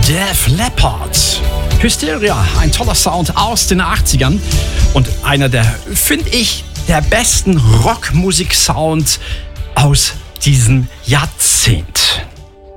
Def Leppard. Hysteria, ein toller Sound aus den 80ern und einer der, finde ich, der besten Rockmusik-Sound aus diesem Jahrzehnt.